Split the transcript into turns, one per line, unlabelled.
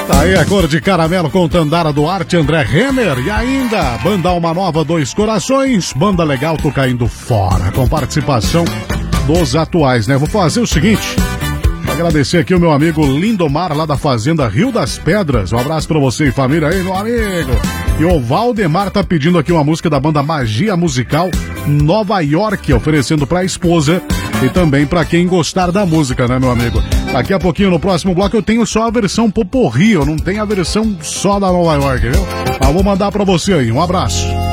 Tá aí a Cor de Caramelo com Tandara Duarte, André Renner e ainda Banda Alma Nova, Dois Corações, Banda Legal, Tô Caindo Fora, com participação dos atuais, né? Vou fazer o seguinte, vou agradecer aqui o meu amigo Lindomar, lá da Fazenda Rio das Pedras. Um abraço pra você e família aí, meu amigo. E o Valdemar tá pedindo aqui uma música da banda Magia Musical Nova York, oferecendo pra esposa e também pra quem gostar da música, né, meu amigo? Daqui a pouquinho, no próximo bloco, eu tenho só a versão poporri, eu não tenho a versão só da Nova York, viu? Mas vou mandar pra você aí, um abraço.